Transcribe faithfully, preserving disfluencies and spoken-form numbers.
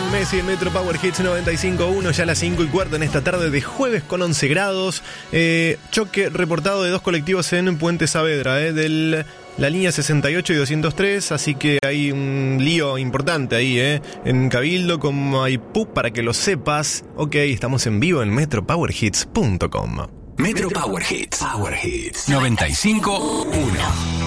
Lionel Messi en Metro Power Hits noventa y cinco punto uno, ya a las cinco y cuarto en esta tarde de jueves con once grados. Eh, choque reportado de dos colectivos en Puente Saavedra, eh, del... la línea sesenta y ocho y doscientos tres, así que hay un lío importante ahí, ¿eh? En Cabildo con Maipú, para que lo sepas. Ok, estamos en vivo en metro power hits punto com. Metro Power Hits. Power Hits noventa y cinco punto uno.